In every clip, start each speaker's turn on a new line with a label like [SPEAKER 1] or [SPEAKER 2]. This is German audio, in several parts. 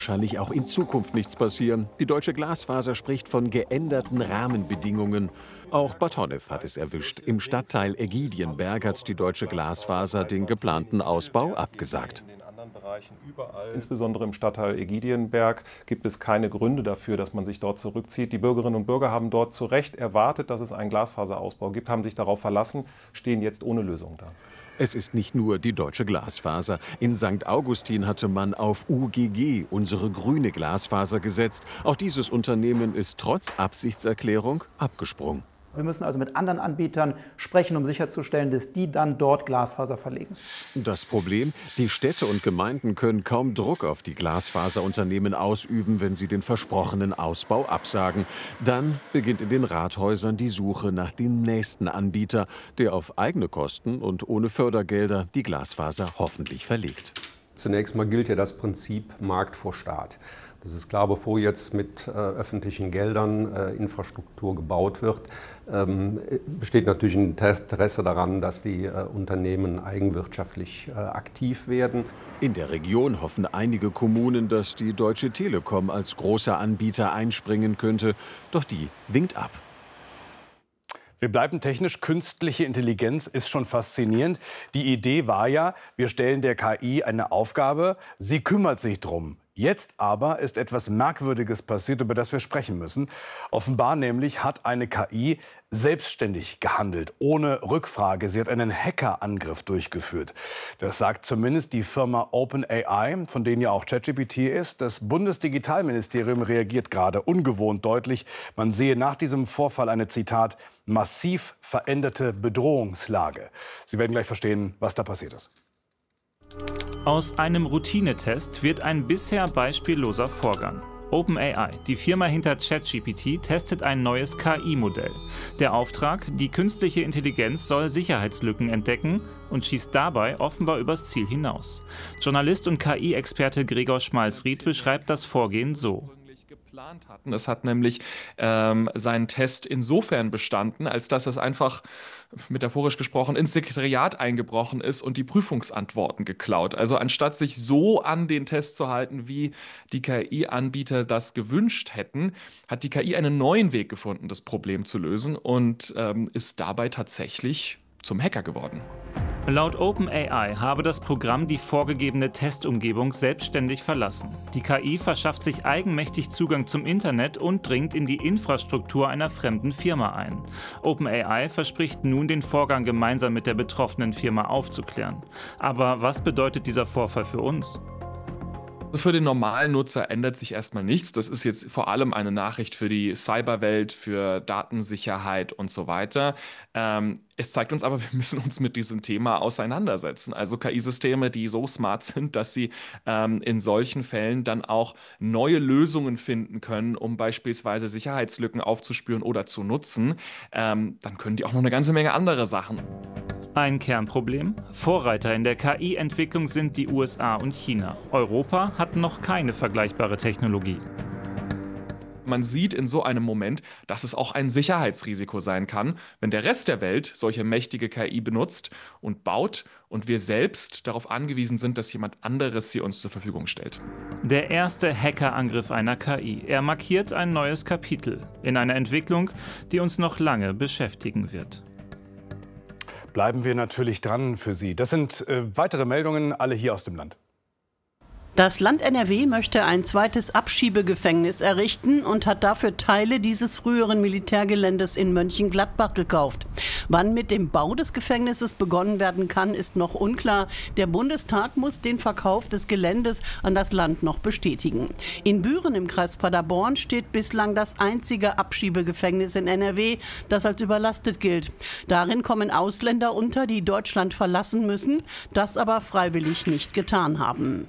[SPEAKER 1] Wahrscheinlich auch in Zukunft nichts passieren. Die Deutsche Glasfaser spricht von geänderten Rahmenbedingungen. Auch Bad Honnef hat es erwischt. Im Stadtteil Ägidienberg hat die Deutsche Glasfaser den geplanten Ausbau abgesagt.
[SPEAKER 2] Insbesondere im Stadtteil Ägidienberg gibt es keine Gründe dafür, dass man sich dort zurückzieht. Die Bürgerinnen und Bürger haben dort zu Recht erwartet, dass es einen Glasfaserausbau gibt, haben sich darauf verlassen, stehen jetzt ohne Lösung da.
[SPEAKER 1] Es ist nicht nur die Deutsche Glasfaser. In St. Augustin hatte man auf UGG, unsere grüne Glasfaser, gesetzt. Auch dieses Unternehmen ist trotz Absichtserklärung abgesprungen.
[SPEAKER 3] Wir müssen also mit anderen Anbietern sprechen, um sicherzustellen, dass die dann dort Glasfaser verlegen.
[SPEAKER 1] Das Problem: Die Städte und Gemeinden können kaum Druck auf die Glasfaserunternehmen ausüben, wenn sie den versprochenen Ausbau absagen. Dann beginnt in den Rathäusern die Suche nach dem nächsten Anbieter, der auf eigene Kosten und ohne Fördergelder die Glasfaser hoffentlich verlegt.
[SPEAKER 4] Zunächst mal gilt ja das Prinzip Markt vor Staat. Das ist klar, bevor jetzt mit öffentlichen Geldern Infrastruktur gebaut wird, besteht natürlich ein Interesse daran, dass die Unternehmen eigenwirtschaftlich aktiv werden.
[SPEAKER 1] In der Region hoffen einige Kommunen, dass die Deutsche Telekom als großer Anbieter einspringen könnte. Doch die winkt ab.
[SPEAKER 5] Wir bleiben technisch. Künstliche Intelligenz ist schon faszinierend. Die Idee war ja, wir stellen der KI eine Aufgabe, sie kümmert sich drum. Jetzt aber ist etwas Merkwürdiges passiert, über das wir sprechen müssen. Offenbar nämlich hat eine KI selbstständig gehandelt, ohne Rückfrage. Sie hat einen Hackerangriff durchgeführt. Das sagt zumindest die Firma OpenAI, von denen ja auch ChatGPT ist. Das Bundesdigitalministerium reagiert gerade ungewohnt deutlich. Man sehe nach diesem Vorfall eine, Zitat, massiv veränderte Bedrohungslage. Sie werden gleich verstehen, was da passiert ist.
[SPEAKER 6] Aus einem Routinetest wird ein bisher beispielloser Vorgang. OpenAI, die Firma hinter ChatGPT, testet ein neues KI-Modell. Der Auftrag: Die künstliche Intelligenz soll Sicherheitslücken entdecken und schießt dabei offenbar übers Ziel hinaus. Journalist und KI-Experte Gregor Schmalzried beschreibt das Vorgehen so.
[SPEAKER 7] Es hat nämlich seinen Test insofern bestanden, als dass es einfach, metaphorisch gesprochen, ins Sekretariat eingebrochen ist und die Prüfungsantworten geklaut. Also anstatt sich so an den Test zu halten, wie die KI-Anbieter das gewünscht hätten, hat die KI einen neuen Weg gefunden, das Problem zu lösen und ist dabei tatsächlich zum Hacker geworden.
[SPEAKER 6] Laut OpenAI habe das Programm die vorgegebene Testumgebung selbstständig verlassen. Die KI verschafft sich eigenmächtig Zugang zum Internet und dringt in die Infrastruktur einer fremden Firma ein. OpenAI verspricht nun, den Vorgang gemeinsam mit der betroffenen Firma aufzuklären. Aber was bedeutet dieser Vorfall für uns?
[SPEAKER 7] Für den normalen Nutzer ändert sich erstmal nichts. Das ist jetzt vor allem eine Nachricht für die Cyberwelt, für Datensicherheit und so weiter. Es zeigt uns aber, wir müssen uns mit diesem Thema auseinandersetzen. Also KI-Systeme, die so smart sind, dass sie in solchen Fällen dann auch neue Lösungen finden können, um beispielsweise Sicherheitslücken aufzuspüren oder zu nutzen. Dann können die auch noch eine ganze Menge andere Sachen.
[SPEAKER 6] Ein Kernproblem: Vorreiter in der KI-Entwicklung sind die USA und China. Europa hat noch keine vergleichbare Technologie.
[SPEAKER 7] Man sieht in so einem Moment, dass es auch ein Sicherheitsrisiko sein kann, wenn der Rest der Welt solche mächtige KI benutzt und baut und wir selbst darauf angewiesen sind, dass jemand anderes sie uns zur Verfügung stellt.
[SPEAKER 6] Der erste Hackerangriff einer KI. Er markiert ein neues Kapitel in einer Entwicklung, die uns noch lange beschäftigen wird.
[SPEAKER 5] Bleiben wir natürlich dran für Sie. Das sind weitere Meldungen, alle hier aus dem Land.
[SPEAKER 8] Das Land NRW möchte ein zweites Abschiebegefängnis errichten und hat dafür Teile dieses früheren Militärgeländes in Mönchengladbach gekauft. Wann mit dem Bau des Gefängnisses begonnen werden kann, ist noch unklar. Der Bundestag muss den Verkauf des Geländes an das Land noch bestätigen. In Büren im Kreis Paderborn steht bislang das einzige Abschiebegefängnis in NRW, das als überlastet gilt. Darin kommen Ausländer unter, die Deutschland verlassen müssen, das aber freiwillig nicht getan haben.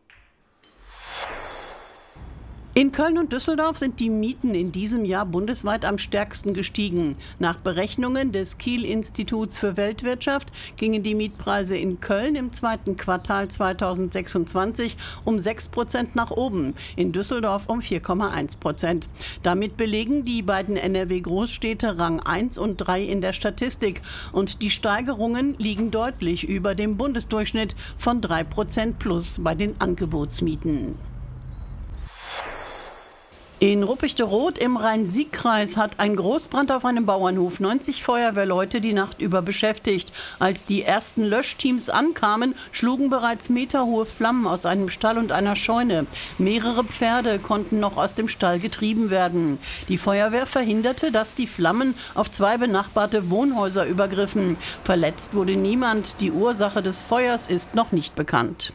[SPEAKER 8] In Köln und Düsseldorf sind die Mieten in diesem Jahr bundesweit am stärksten gestiegen. Nach Berechnungen des Kiel-Instituts für Weltwirtschaft gingen die Mietpreise in Köln im zweiten Quartal 2026 um 6% nach oben, in Düsseldorf um 4,1%. Damit belegen die beiden NRW-Großstädte Rang 1 und 3 in der Statistik. Und die Steigerungen liegen deutlich über dem Bundesdurchschnitt von 3% plus bei den Angebotsmieten. In Ruppichteroth im Rhein-Sieg-Kreis hat ein Großbrand auf einem Bauernhof 90 Feuerwehrleute die Nacht über beschäftigt. Als die ersten Löschteams ankamen, schlugen bereits meterhohe Flammen aus einem Stall und einer Scheune. Mehrere Pferde konnten noch aus dem Stall getrieben werden. Die Feuerwehr verhinderte, dass die Flammen auf 2 benachbarte Wohnhäuser übergriffen. Verletzt wurde niemand. Die Ursache des Feuers ist noch nicht bekannt.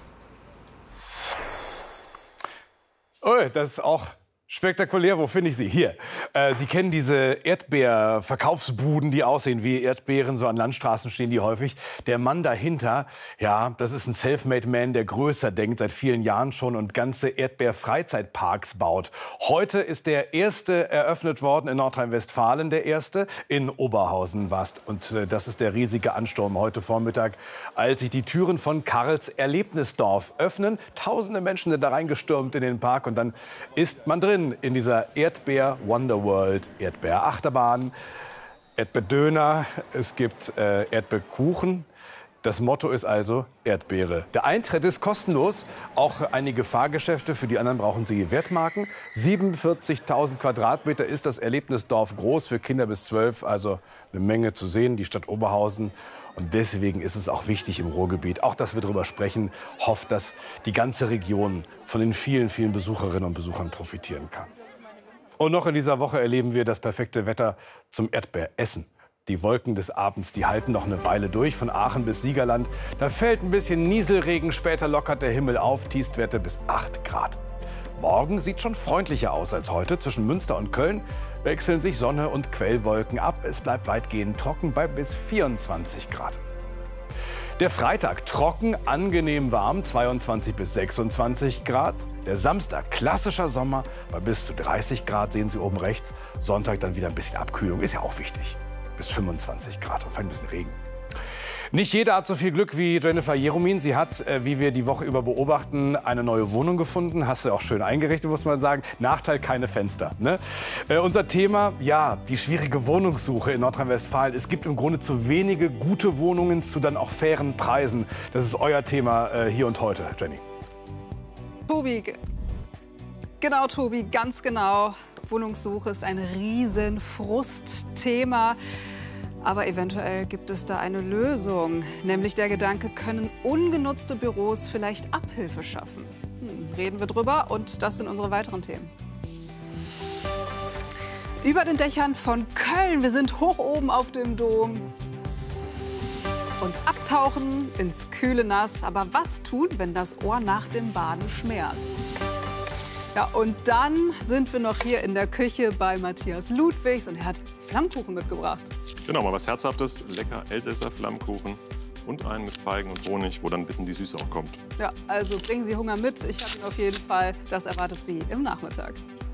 [SPEAKER 5] Oh, das ist auch spektakulär. Wo finde ich Sie? Hier. Sie kennen diese Erdbeerverkaufsbuden, die aussehen wie Erdbeeren. So an Landstraßen stehen die häufig. Der Mann dahinter, ja, das ist ein Selfmade-Man, der größer denkt, seit vielen Jahren schon und ganze Erdbeerfreizeitparks baut. Heute ist der erste eröffnet worden in Nordrhein-Westfalen, der erste in Oberhausen war's. Und das ist der riesige Ansturm heute Vormittag, als sich die Türen von Karls Erlebnisdorf öffnen. Tausende Menschen sind da reingestürmt in den Park und dann ist man drin in dieser Erdbeer-Wonderworld. Erdbeerachterbahn, Erdbeerdöner, es gibt Erdbeerkuchen. Das Motto ist also Erdbeere. Der Eintritt ist kostenlos, auch einige Fahrgeschäfte. Für die anderen brauchen Sie Wertmarken. 47.000 Quadratmeter ist das Erlebnisdorf groß, für Kinder bis 12, also eine Menge zu sehen, die Stadt Oberhausen. Und deswegen ist es auch wichtig im Ruhrgebiet, auch dass wir darüber sprechen, hofft, dass die ganze Region von den vielen, vielen Besucherinnen und Besuchern profitieren kann. Und noch in dieser Woche erleben wir das perfekte Wetter zum Erdbeeressen. Die Wolken des Abends, die halten noch eine Weile durch, von Aachen bis Siegerland. Da fällt ein bisschen Nieselregen, später lockert der Himmel auf, Tiefstwerte bis 8 Grad. Morgen sieht schon freundlicher aus als heute. Zwischen Münster und Köln wechseln sich Sonne und Quellwolken ab. Es bleibt weitgehend trocken bei bis 24 Grad. Der Freitag trocken, angenehm warm, 22 bis 26 Grad. Der Samstag klassischer Sommer bei bis zu 30 Grad, sehen Sie oben rechts. Sonntag dann wieder ein bisschen Abkühlung, ist ja auch wichtig. Bis 25 Grad, auf ein bisschen Regen. Nicht jeder hat so viel Glück wie Jennifer Jeromin. Sie hat, wie wir die Woche über beobachten, eine neue Wohnung gefunden. Hast du auch schön eingerichtet, muss man sagen. Nachteil, keine Fenster. Ne? Unser Thema, ja, die schwierige Wohnungssuche in Nordrhein-Westfalen. Es gibt im Grunde zu wenige gute Wohnungen zu dann auch fairen Preisen. Das ist euer Thema hier und heute, Jenny.
[SPEAKER 9] Tobi, genau, Tobi, ganz genau. Wohnungssuche ist ein Riesenfrustthema. Aber eventuell gibt es da eine Lösung. Nämlich der Gedanke, können ungenutzte Büros vielleicht Abhilfe schaffen? Reden wir drüber und das sind unsere weiteren Themen. Über den Dächern von Köln. Wir sind hoch oben auf dem Dom. Und abtauchen ins kühle Nass. Aber was tun, wenn das Ohr nach dem Baden schmerzt? Ja, und dann sind wir noch hier in der Küche bei Matthias Ludwigs und er hat Flammkuchen mitgebracht.
[SPEAKER 10] Genau, mal was Herzhaftes, lecker Elsässer Flammkuchen und einen mit Feigen und Honig, wo dann ein bisschen die Süße auch kommt.
[SPEAKER 9] Ja, also bringen Sie Hunger mit. Ich habe ihn auf jeden Fall. Das erwartet Sie im Nachmittag.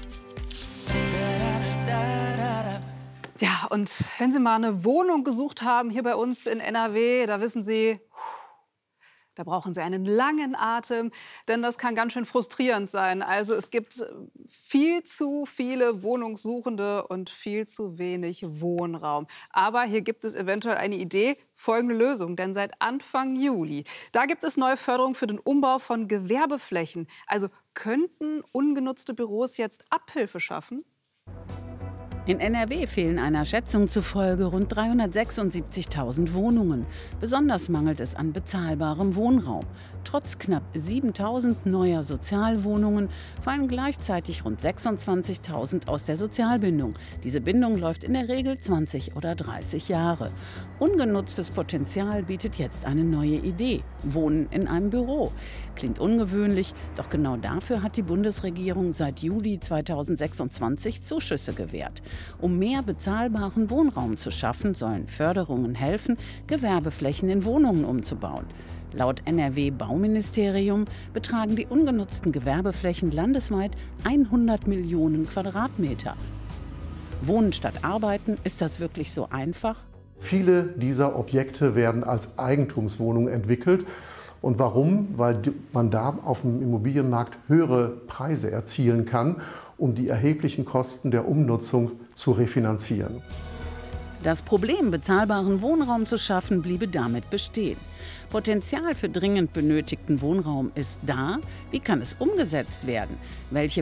[SPEAKER 9] Ja, und wenn Sie mal eine Wohnung gesucht haben hier bei uns in NRW, da wissen Sie, da brauchen Sie einen langen Atem, denn das kann ganz schön frustrierend sein. Also es gibt viel zu viele Wohnungssuchende und viel zu wenig Wohnraum. Aber hier gibt es eventuell eine Idee, folgende Lösung. Denn seit Anfang Juli, da gibt es neue Förderung für den Umbau von Gewerbeflächen. Also könnten ungenutzte Büros jetzt Abhilfe schaffen?
[SPEAKER 11] In NRW fehlen einer Schätzung zufolge rund 376.000 Wohnungen. Besonders mangelt es an bezahlbarem Wohnraum. Trotz knapp 7.000 neuer Sozialwohnungen fallen gleichzeitig rund 26.000 aus der Sozialbindung. Diese Bindung läuft in der Regel 20 oder 30 Jahre. Ungenutztes Potenzial bietet jetzt eine neue Idee: Wohnen in einem Büro. Klingt ungewöhnlich, doch genau dafür hat die Bundesregierung seit Juli 2026 Zuschüsse gewährt. Um mehr bezahlbaren Wohnraum zu schaffen, sollen Förderungen helfen, Gewerbeflächen in Wohnungen umzubauen. Laut NRW-Bauministerium betragen die ungenutzten Gewerbeflächen landesweit 100 Millionen Quadratmeter. Wohnen statt Arbeiten, ist das wirklich so einfach?
[SPEAKER 12] Viele dieser Objekte werden als Eigentumswohnungen entwickelt. Und warum? Weil man da auf dem Immobilienmarkt höhere Preise erzielen kann, um die erheblichen Kosten der Umnutzung zu refinanzieren.
[SPEAKER 11] Das Problem, bezahlbaren Wohnraum zu schaffen, bliebe damit bestehen. Potenzial für dringend benötigten Wohnraum ist da. Wie kann es umgesetzt werden? Welche